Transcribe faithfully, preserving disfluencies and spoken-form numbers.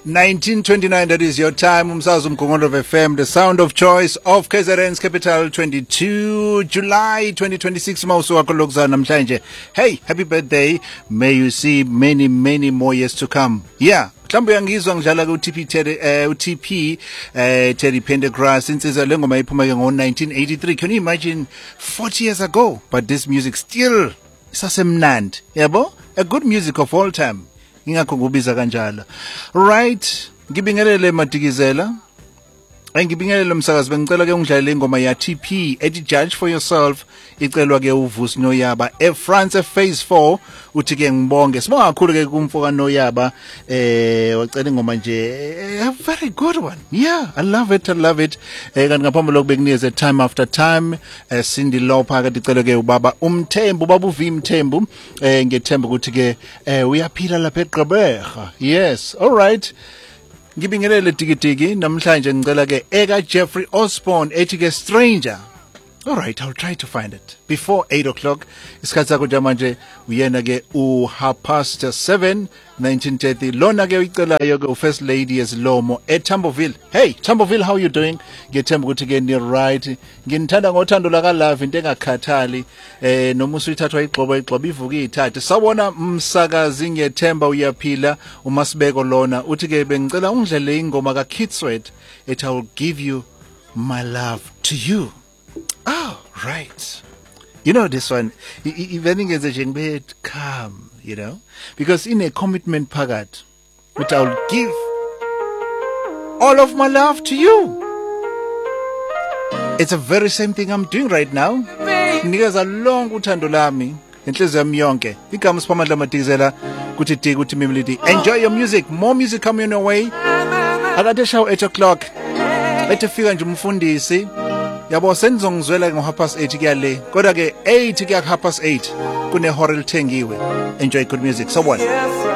nineteen twenty-nine, that is your time. Umsakazo Mgongondlo of F M, the sound of choice of K Z N's capital. twenty-two July twenty twenty-six. Mausu wako lokuzana namhlanje. Hey, happy birthday. May you see many, many more years to come. Yeah. Mhlawumbe uyangizwa ngidlala ku T P Teddy uh, T P uh, Teddy Pendergrass insizwa le ngoma iphuma ke ngo nineteen eighty-three. Can you imagine forty years ago? But this music still isasemnandi. Yabo? A good music of all time. Ingakho kubiza kanjalo. Right, ngibingelele Madikizela. Ngibingelele umsakazi bengicela ke ungidlalele ingoma ya T P ethi Judge for Yourself icelwa ke uVusi Noyaba e France phase four uthi ke ngibonge sibonga kakhulu ke kumfoka Noyaba eh wacela ingoma nje a very good one. Yeah, I love it, I love it. Eh kanti ngaphambi lokubekunikeza time after time eh, Cindy Lopa ke dicela ke ubaba uMthembu baba uV Mthembu eh ngethemba ukuthi ke eh uyaphila lapha eGqeberha. Yes, all right. Ngibingelele tikitiki namhlanje ngicela ke eka Jeffrey Osborne ethi ke Stranger. All right, I'll try to find it before eight o'clock. Isikhathi sakho manje uyena ke u half past seven nineteen thirty. Lona ke uyicelayo ke First Lady Esilomo e Tamboville. Hey Tamboville, how you doing? Ngiyethemba ukuthi ke ni right. Nginithanda ngothando la ka love into engakhathali eh noma usuyithathwa igxobo igxobo ivuka ithathe. Sawona umsakazi ngiyethemba uyaphila uMasibeko lona uthi ke bengicela ungidlele ingoma ka Kidswet ethi I will give you my love to you. Oh, right. You know this one, even as a jengbe calm, you know, because in a commitment pagat, which I'll give all of my love to you. It's the very same thing I'm doing right now. Niggas a long uthando lami, inhliziyo yami yonke. Igama siphamandla Madikizela kuthi ti kuthi mimlidi. Enjoy your music. More music coming your way. Akade show eight o'clock. Etefika nje umfundisi. Yabo senzongizwela ngo half past eight kuyale kodwa ke eight kuya half past eight kune horror lithengiwe. Enjoy good music. So what?